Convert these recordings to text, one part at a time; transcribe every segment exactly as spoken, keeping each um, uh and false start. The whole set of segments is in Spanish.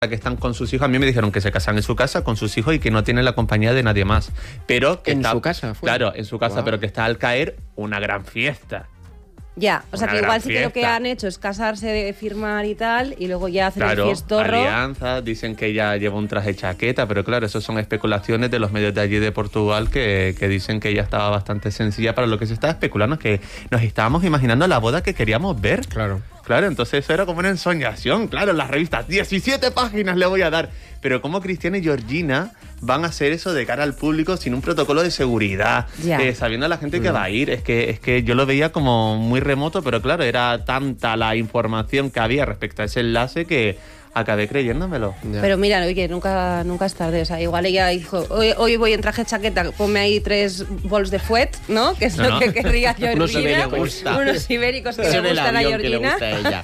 que están con sus hijos, a mí me dijeron que se casan en su casa con sus hijos y que no tienen la compañía de nadie más. Pero que ¿En está, su casa? Fue. Claro, en su casa, Wow. pero que está al caer una gran fiesta. Ya, o sea Una que igual gran sí que lo que fiesta. han hecho es casarse, de firmar y tal, y luego ya hacer Claro, el fiestorro. alianza, dicen que ella lleva un traje chaqueta, pero claro, eso son especulaciones de los medios de allí de Portugal que, que dicen que ella estaba bastante sencilla. Para lo que se estaba especulando es que nos estábamos imaginando la boda que queríamos ver. Claro. Claro, entonces eso era como una ensoñación. Claro, en las revistas, diecisiete páginas le voy a dar. Pero ¿cómo Cristina y Georgina van a hacer eso de cara al público sin un protocolo de seguridad? Ya. Eh, sabiendo a la gente que va a ir. Es que, es que yo lo veía como muy remoto, pero claro, era tanta la información que había respecto a ese enlace que acabé creyéndomelo. Ya. Pero mira, oye, nunca, nunca es tarde. O sea, igual ella dijo, hoy, hoy voy en traje chaqueta, ponme ahí tres bols de fuet, ¿no? Que es No, lo no. que querría Georgina. Unos ibéricos. Unos ibéricos que Eso le en el gustan a avión que le Georgina. gusta a ella.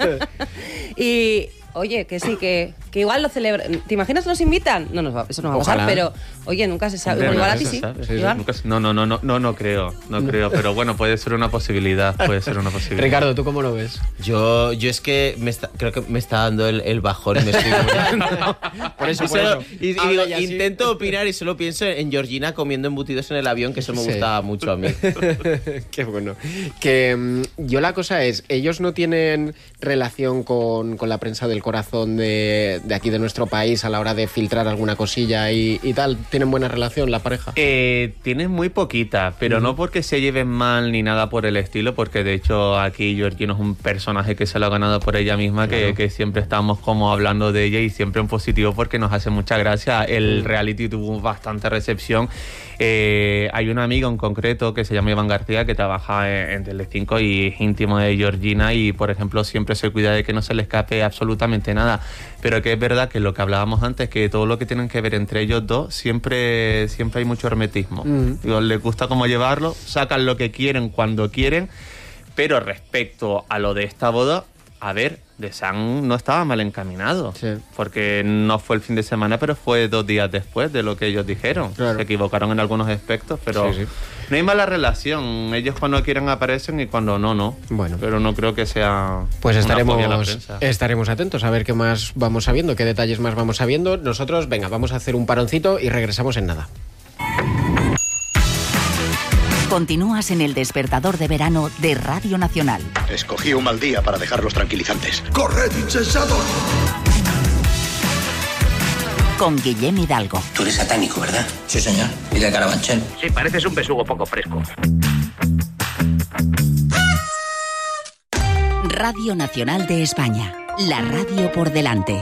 Y, oye, que sí, que, que igual lo celebran. ¿Te imaginas nos invitan? No, nos va, eso no va a pasar, Ojalá. pero, oye, nunca se sabe. Hombre, Igual a nunca ti se sí. sabe. Sí, sí. Iván. Nunca se- No, no, no, no, no, no creo, no creo, pero bueno, puede ser una posibilidad, puede ser una posibilidad. Ricardo, ¿tú cómo lo ves? Yo, yo es que me está, creo que me está dando el, el bajón y me estoy muriendo. Por eso, y, por solo- eso. y- y Habla digo, ya así. intento opinar y solo pienso en Georgina comiendo embutidos en el avión, que eso me Sí. gustaba mucho a mí. Qué bueno. Que mm, yo la cosa es, ellos no tienen relación con, con la prensa del corazón de, de aquí de nuestro país a la hora de filtrar alguna cosilla y, y tal. ¿Tienen buena relación la pareja? Eh, tienen muy poquita, pero no porque se lleven mal ni nada por el estilo, porque de hecho aquí Georgina es un personaje que se lo ha ganado por ella misma, Claro. que, que siempre estamos como hablando de ella y siempre en positivo porque nos hace mucha gracia. El reality tuvo bastante recepción. Eh, hay una amiga en concreto que se llama Iván García que trabaja en, en Telecinco y es íntimo de Georgina y, por ejemplo, siempre se cuida de que no se le escape absolutamente nada. Pero que es verdad que lo que hablábamos antes, que todo lo que tienen que ver entre ellos dos, siempre, siempre hay mucho hermetismo. Mm. Digo, les gusta cómo llevarlo, sacan lo que quieren cuando quieren, pero respecto a lo de esta boda, a ver, De San no estaba mal encaminado, Sí. porque no fue el fin de semana, pero fue dos días después de lo que ellos dijeron. Claro. Se equivocaron en algunos aspectos, pero Sí, sí. no hay mala relación. Ellos cuando quieren aparecen y cuando no, no. Bueno. Pero no creo que sea Pues una fobia a la estaremos, prensa. estaremos atentos a ver qué más vamos sabiendo, qué detalles más vamos sabiendo. Nosotros, venga, vamos a hacer un paroncito y regresamos en nada. Continúas en el despertador de verano de Radio Nacional. Escogí un mal día para dejar los tranquilizantes. Corred, insensatos. Con Guillem Hidalgo. Tú eres satánico, ¿verdad? Sí, señor. ¿Y de Carabanchel? Sí, pareces un besugo poco fresco. Radio Nacional de España. La radio por delante.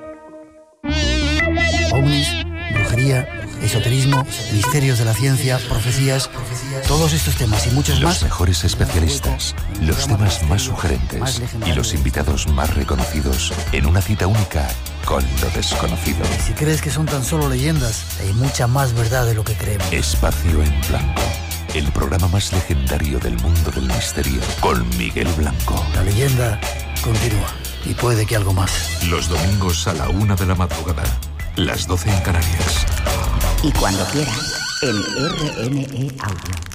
Ovnis, brujería, esoterismo, misterios de la ciencia, profecías, todos estos temas y muchos Los más. mejores especialistas, los temas más sugerentes y los invitados más reconocidos en una cita única con lo desconocido. Si crees que son tan solo leyendas, hay mucha más verdad de lo que creemos. Espacio en Blanco, el programa más legendario del mundo del misterio, con Miguel Blanco. La leyenda continúa y puede que algo más. Los domingos a la una de la madrugada, las doce en Canarias. Y cuando quiera, en R N E Audio.